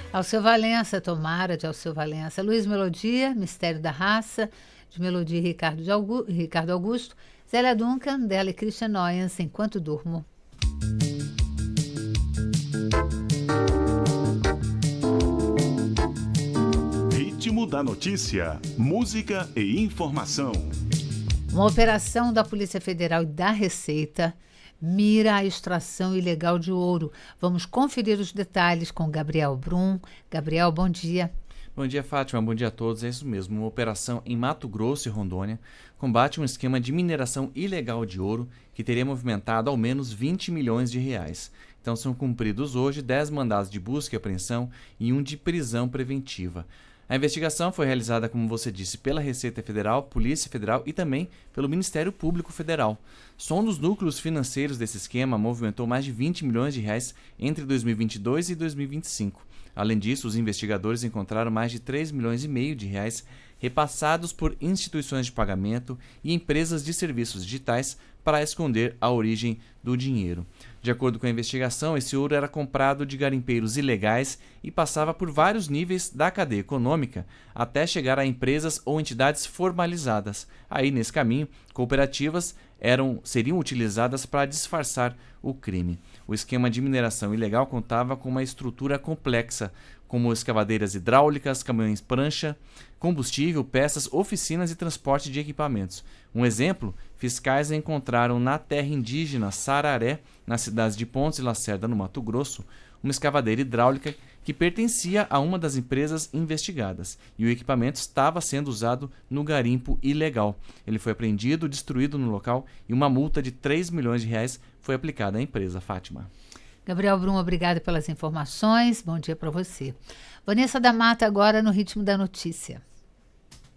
Alceu Valença, Tomara, de Alceu Valença. Luiz Melodia, Mistério da Raça, de Melodia e Ricardo Augusto. Zélia Duncan, dela e Christian Noyens, Enquanto Durmo. Ritmo da notícia, música e informação. Uma operação da Polícia Federal e da Receita mira a extração ilegal de ouro. Vamos conferir os detalhes com Gabriel Brum. Gabriel, bom dia. Bom dia, Fátima. Bom dia a todos. É isso mesmo. Uma operação em Mato Grosso e Rondônia combate um esquema de mineração ilegal de ouro que teria movimentado ao menos 20 milhões de reais. Então são cumpridos hoje 10 mandados de busca e apreensão e um de prisão preventiva. A investigação foi realizada, como você disse, pela Receita Federal, Polícia Federal e também pelo Ministério Público Federal. Só um dos núcleos financeiros desse esquema movimentou mais de 20 milhões de reais entre 2022 e 2025. Além disso, os investigadores encontraram mais de 3 milhões e meio de reais repassados por instituições de pagamento e empresas de serviços digitais para esconder a origem do dinheiro. De acordo com a investigação, esse ouro era comprado de garimpeiros ilegais e passava por vários níveis da cadeia econômica até chegar a empresas ou entidades formalizadas. Aí, nesse caminho, cooperativas seriam utilizadas para disfarçar o crime. O esquema de mineração ilegal contava com uma estrutura complexa, como escavadeiras hidráulicas, caminhões prancha, combustível, peças, oficinas e transporte de equipamentos. Um exemplo, fiscais encontraram na terra indígena Sararé, nas cidades de Pontes e Lacerda, no Mato Grosso, uma escavadeira hidráulica que pertencia a uma das empresas investigadas, e o equipamento estava sendo usado no garimpo ilegal. Ele foi apreendido, destruído no local e uma multa de 3 milhões de reais foi aplicada à empresa. Fátima. Gabriel Brum, obrigada pelas informações. Bom dia para você. Vanessa da Mata agora no Ritmo da Notícia.